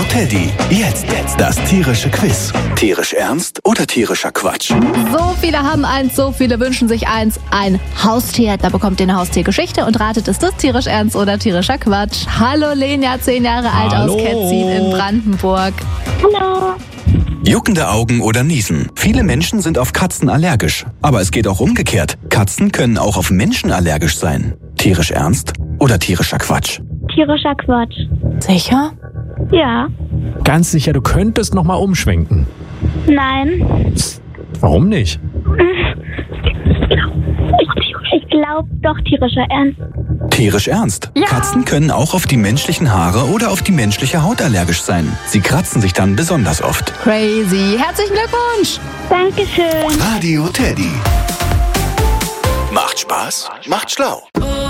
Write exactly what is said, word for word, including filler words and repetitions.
Teddy. Jetzt, jetzt das tierische Quiz. Tierisch ernst oder tierischer Quatsch? So viele haben eins, so viele wünschen sich eins. Ein Haustier. Da bekommt ihr eine Haustiergeschichte und ratet, ist das tierisch ernst oder tierischer Quatsch? Hallo Lenja, zehn Jahre alt Hallo. aus Ketzin in Brandenburg. Hallo. Juckende Augen oder Niesen. Viele Menschen sind auf Katzen allergisch. Aber es geht auch umgekehrt. Katzen können auch auf Menschen allergisch sein. Tierisch ernst oder tierischer Quatsch? Tierischer Quatsch. Sicher? Ja. Ganz sicher, du könntest noch mal umschwenken. Nein. Warum nicht? Ich glaube doch tierischer Ernst. Tierisch ernst. Ja. Katzen können auch auf die menschlichen Haare oder auf die menschliche Haut allergisch sein. Sie kratzen sich dann besonders oft. Crazy. Herzlichen Glückwunsch. Dankeschön. Radio Teddy. Macht Spaß, macht schlau.